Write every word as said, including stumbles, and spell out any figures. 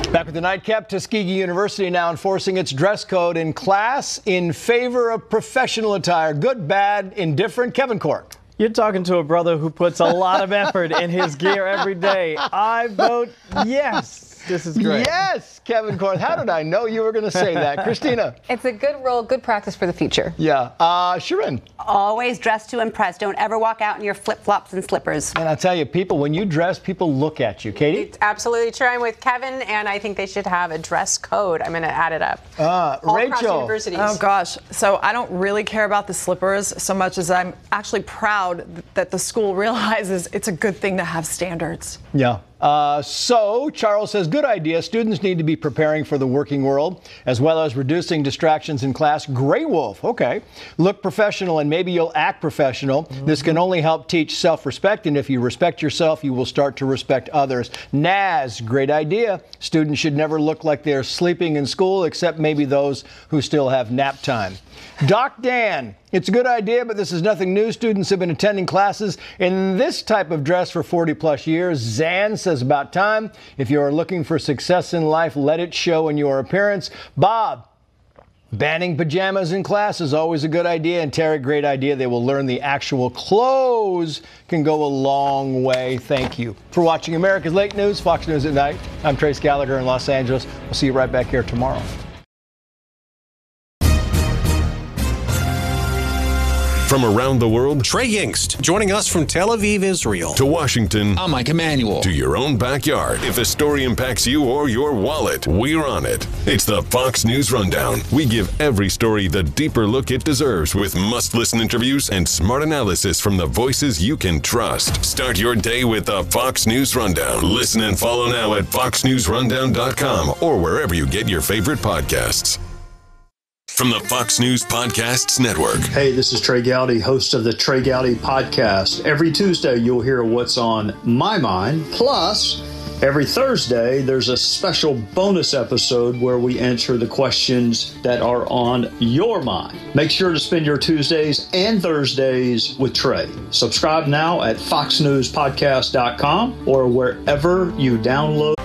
Back with the nightcap. Tuskegee University now enforcing its dress code in class in favor of professional attire. Good, bad, indifferent. Kevin Cork. You're talking to a brother who puts a lot of effort in his gear every day. I vote yes. This is great. Yes, Kevin Cork. How did I know you were going to say that? Christina. It's a good rule, good practice for the future. Yeah. Uh, Sharon. Always dress to impress. Don't ever walk out in your flip-flops and slippers. And I'll tell you, people, when you dress, people look at you. Katie? It's absolutely true. I'm with Kevin, and I think they should have a dress code. I'm going to add it up. Uh, All Rachel. across universities. Oh, gosh. So I don't really care about the slippers so much as I'm actually proud that the school realizes it's a good thing to have standards. Yeah. Uh, so, Charles says, good idea. Students need to be preparing for the working world, as well as reducing distractions in class. Grey Wolf, okay. Look professional, and maybe you'll act professional. Mm-hmm. This can only help teach self-respect, and if you respect yourself, you will start to respect others. Naz, great idea. Students should never look like they're sleeping in school, except maybe those who still have nap time. Doc Dan, it's a good idea, but this is nothing new. Students have been attending classes in this type of dress for forty plus years. Zan says about time. If you're looking for success in life, let it show in your appearance. Bob, banning pajamas in class is always a good idea. And Terry, great idea. They will learn the actual clothes can go a long way. Thank you for watching America's Late News, Fox News at Night. I'm Trace Gallagher in Los Angeles. We'll see you right back here tomorrow. From around the world, Trey Yingst, joining us from Tel Aviv, Israel. To Washington. I'm Mike Emanuel. To your own backyard. If a story impacts you or your wallet, we're on it. It's the Fox News Rundown. We give every story the deeper look it deserves with must-listen interviews and smart analysis from the voices you can trust. Start your day with the Fox News Rundown. Listen and follow now at fox news rundown dot com or wherever you get your favorite podcasts. From the Fox News Podcasts Network. Hey, this is Trey Gowdy, host of the Trey Gowdy Podcast. Every Tuesday, you'll hear what's on my mind. Plus, every Thursday, there's a special bonus episode where we answer the questions that are on your mind. Make sure to spend your Tuesdays and Thursdays with Trey. Subscribe now at fox news podcast dot com or wherever you download